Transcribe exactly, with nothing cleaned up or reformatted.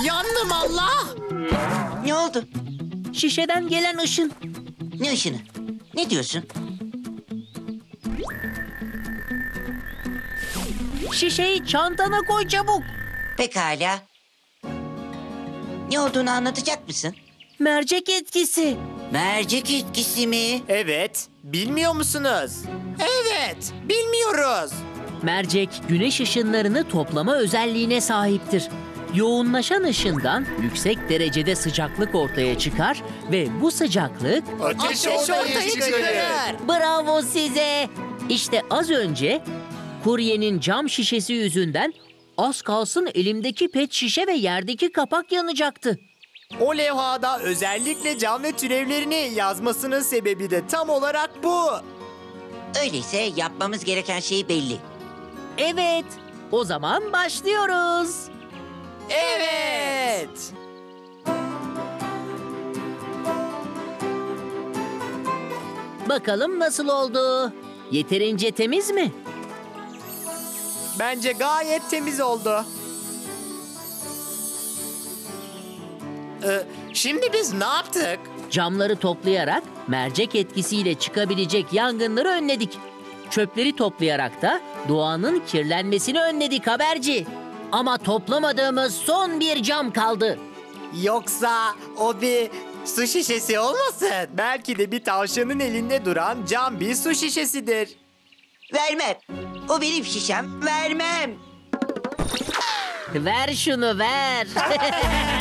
Yandım Allah! Ne oldu? Şişeden gelen ışın. Ne ışını? Ne diyorsun? Şişeyi çantana koy çabuk. Pekala. Ne olduğunu anlatacak mısın? Mercek etkisi. Mercek etkisi mi? Evet, bilmiyor musunuz? Evet, bilmiyoruz. Mercek güneş ışınlarını toplama özelliğine sahiptir. Yoğunlaşan ışından yüksek derecede sıcaklık ortaya çıkar ve bu sıcaklık... Ateş, ortaya çıkarır. Bravo size! İşte az önce kuryenin cam şişesi yüzünden az kalsın elimdeki pet şişe ve yerdeki kapak yanacaktı. O levhada özellikle cam ve türevlerini yazmasının sebebi de tam olarak bu. Öyleyse yapmamız gereken şey belli. Evet, o zaman başlıyoruz. Evet. Bakalım nasıl oldu? Yeterince temiz mi? Bence gayet temiz oldu. Ee, şimdi biz ne yaptık? Camları toplayarak mercek etkisiyle çıkabilecek yangınları önledik. Çöpleri toplayarak da doğanın kirlenmesini önledik haberci. Ama toplamadığımız son bir cam kaldı. Yoksa o bir su şişesi olmasın? Belki de bir tavşanın elinde duran cam bir su şişesidir. Vermem. O benim şişem. Vermem. Ver şunu ver.